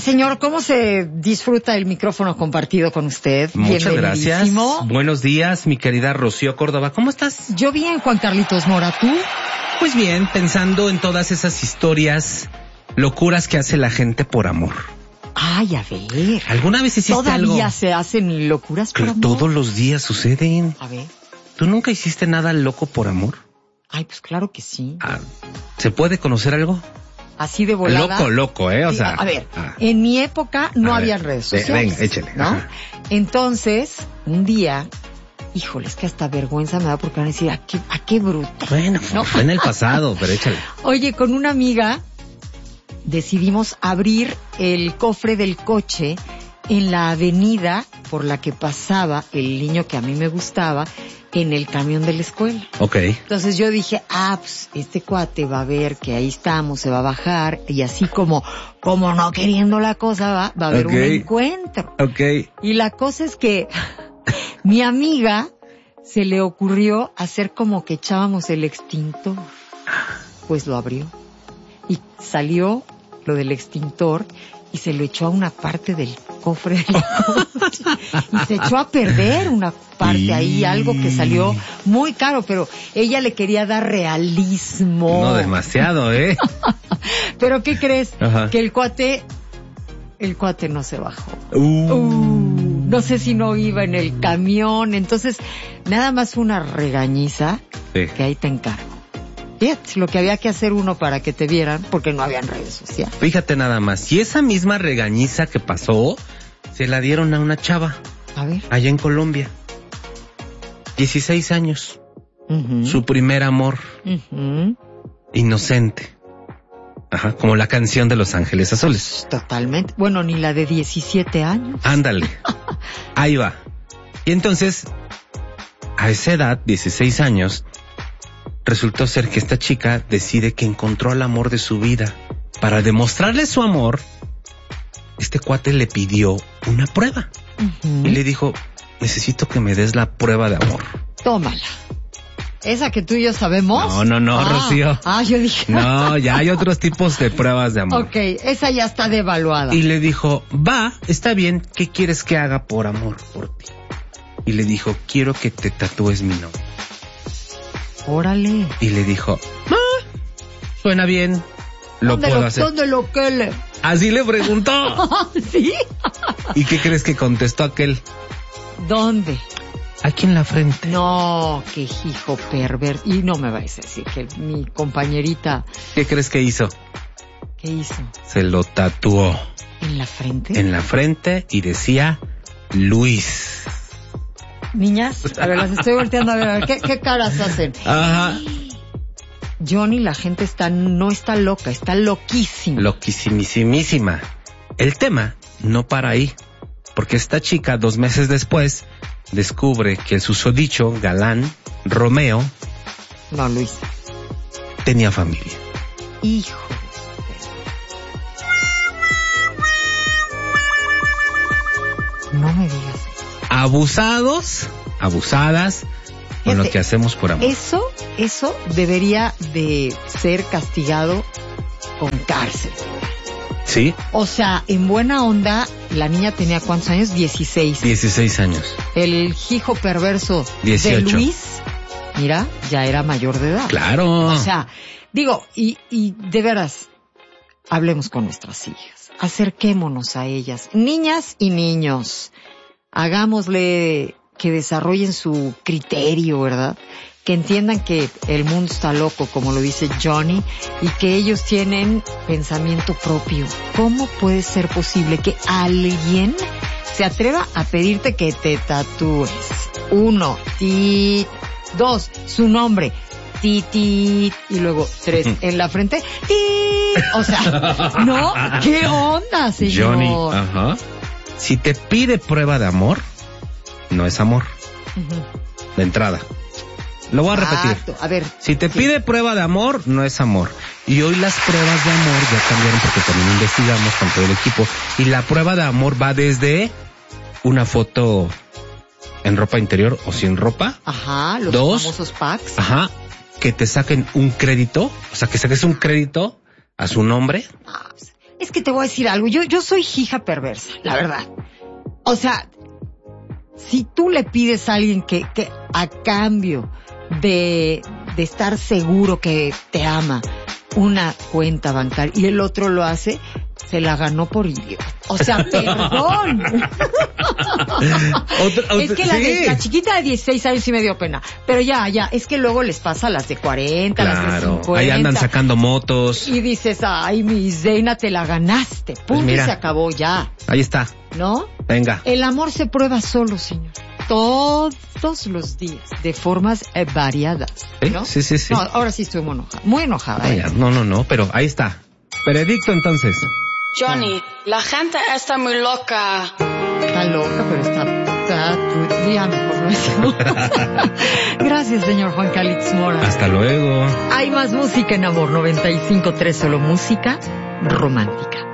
señor, ¿cómo se disfruta el micrófono compartido con usted? Muchas gracias. Buenos días, mi querida Rocío Córdoba. ¿Cómo estás? Yo bien, Juan Carlitos Mora, ¿tú? Pues bien, pensando en todas esas historias, locuras que hace la gente por amor. Ay, a ver. ¿Alguna vez hiciste algo? ¿Todavía se hacen locuras por amor? Todos los días suceden. A ver. ¿Tú nunca hiciste nada loco por amor? Ay, pues claro que sí. ¿Se puede conocer algo? Así de volada. Loco, o sea. A ver, en mi época no había redes sociales. Venga, échale. ¿No? Ajá. Entonces, un día, híjole, es que hasta vergüenza me da porque van a decir, ¿a qué bruta? Bueno, ¿no? fue en el pasado, pero échale. Oye, con una amiga decidimos abrir el cofre del coche en la avenida por la que pasaba el niño que a mí me gustaba en el camión de la escuela. Ok. Entonces yo dije, pues este cuate va a ver que ahí estamos, se va a bajar y así como no queriendo la cosa va a haber un encuentro. Ok. Y la cosa es que mi amiga se le ocurrió hacer como que echábamos el extintor. Pues lo abrió y salió lo del extintor y se lo echó a una parte del cofre del coche. Y se echó a perder una parte ahí, algo que salió muy caro, pero ella le quería dar realismo. No demasiado, ¿eh? Pero ¿qué crees? Ajá. Que el cuate no se bajó. No sé si no iba en el camión, entonces nada más una regañiza, sí. Que ahí te encargo. Fíjate lo que había que hacer uno para que te vieran, porque no habían redes sociales. Fíjate nada más, y esa misma regañiza que pasó, se la dieron a una chava. A ver. Allá en Colombia. 16 años. Uh-huh. Su primer amor. Uh-huh. Inocente. Ajá, como la canción de Los Ángeles Azules. Totalmente. Bueno, ni la de 17 años. Ándale. Ahí va. Y entonces, a esa edad, 16 años, resultó ser que esta chica decide que encontró al amor de su vida. Para demostrarle su amor, este cuate le pidió una prueba. Uh-huh. Y le dijo, necesito que me des la prueba de amor. Tómala. ¿Esa que tú y yo sabemos? No, Rocío. Yo dije. No, ya hay otros tipos de pruebas de amor. Ok, esa ya está devaluada. Y le dijo, está bien, ¿qué quieres que haga por amor por ti? Y le dijo, quiero que te tatúes mi nombre. Órale. Y le dijo, suena bien, lo puedo hacer. ¿Dónde lo que le? Así le preguntó. ¿Sí? ¿Y qué crees que contestó aquel? ¿Dónde? Aquí en la frente. No, qué hijo perverso. Y no me vais a decir que mi compañerita... ¿Qué crees que hizo? ¿Qué hizo? Se lo tatuó. ¿En la frente? En la frente y decía Luis. Niñas, a ver, las estoy volteando a ver, ¿qué caras hacen? Ajá. Johnny, la gente no está loca, está loquísima. Loquísimísima. El tema no para ahí, porque esta chica 2 meses después descubre que el susodicho galán Romeo, no, Luis, tenía familia. Hijo. No me digas. Abusadas con lo que hacemos por amor. Eso debería de ser castigado con cárcel. ¿Sí? O sea, en buena onda, la niña tenía ¿cuántos años? 16. 16 años. El hijo perverso 18. de Luis, mira, ya era mayor de edad. Claro. O sea, digo, y de veras, hablemos con nuestras hijas. Acerquémonos a ellas. Niñas y niños, hagámosle que desarrollen su criterio, ¿verdad? Que entiendan que el mundo está loco, como lo dice Johnny, y que ellos tienen pensamiento propio. ¿Cómo puede ser posible que alguien se atreva a pedirte que te tatúes? 1, 2, su nombre, y luego 3 en la frente, o sea, ¿no? ¿Qué onda, señor? Johnny, ajá. Si te pide prueba de amor, no es amor. Uh-huh. De entrada. Lo voy a repetir. A ver. Si te pide prueba de amor, no es amor. Y hoy las pruebas de amor ya cambiaron porque también investigamos con todo el equipo. Y la prueba de amor va desde una foto en ropa interior o sin ropa. Ajá, los 2, famosos packs. Ajá, que te saquen un crédito. O sea, que saques un crédito a su nombre. Es que te voy a decir algo, yo soy hija perversa, la verdad. O sea, si tú le pides a alguien que a cambio de estar seguro que te ama, una cuenta bancaria, y el otro lo hace, se la ganó por idiota. O sea, perdón. Es que la chiquita de 16 años sí me dio pena. Pero ya, es que luego les pasa a las de 40, claro, las de 50. Ahí andan sacando motos. Y dices, ay, mi Zeina, te la ganaste. Pum, pues se acabó ya. Ahí está. ¿No? Venga. El amor se prueba solo, señor. Todos los días, de formas variadas, ¿no? Sí. No, ahora sí estoy muy enojada. No, pero ahí está. Veredicto entonces. Johnny, la gente está muy loca. Está loca, pero está ya mejor no es. Gracias, señor Juan Calix Mora. Hasta luego. Hay más música en Amor 95.3, solo música romántica.